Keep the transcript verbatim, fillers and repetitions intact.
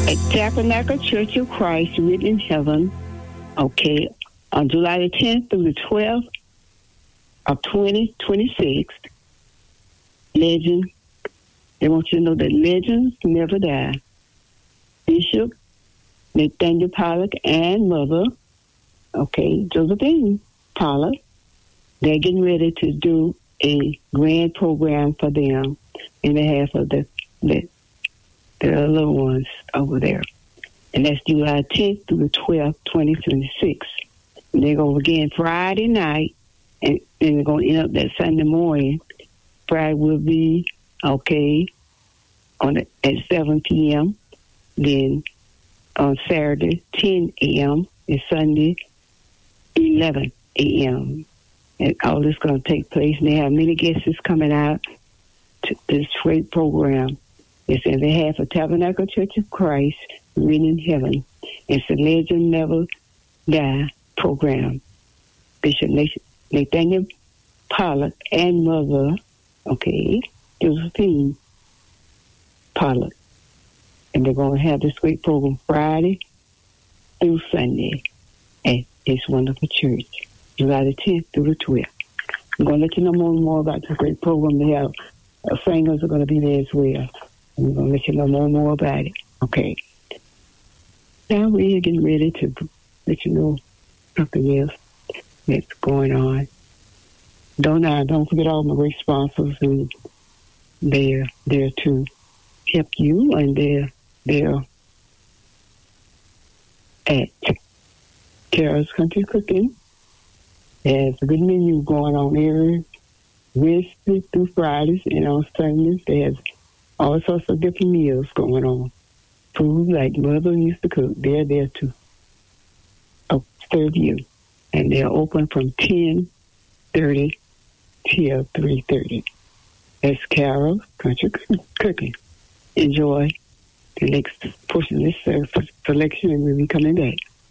at Tabernacle Church of Christ, written in heaven, okay, on July the tenth through the twelfth of twenty twenty-six. Legend, they want you to know that legends never die. Bishop Nathaniel Pollock and Mother, okay, Josephine Pollock, they're getting ready to do a grand program for them in behalf of the, the, the little ones over there. And that's July tenth through the twelfth, twenty twenty-six. And they're going again Friday night, and then they're going to end up that Sunday morning. Friday will be, okay, on the, at seven p.m., then on Saturday, ten a.m., and Sunday, eleven a.m. And all this is going to take place. And they have many guests coming out to this great program. It's in behalf of Tabernacle Church of Christ, written in heaven. It's a Legend Never Die program. Bishop Nathaniel Pollock and Mother, okay, Josephine Pollock. And they're going to have this great program Friday through Sunday at this wonderful church, July the tenth through the twelfth. I'm going to let you know more and more about this great program. They have uh, singers are going to be there as well. I'm going to let you know more and more about it. Okay. Now we're getting ready to let you know something else that's going on. Don't uh, don't forget all my great sponsors, and they're there to help you, and they're there at Carol's Country Cooking. There's a good menu going on every Wednesday through Fridays, and on Sundays there's all sorts of different meals going on. Food like Mother used to cook, they're there to uh, serve you. And they're open from ten thirty till three thirty. That's Carol's Country Cooking. Enjoy the next portion of this uh, selection, and we'll be coming back.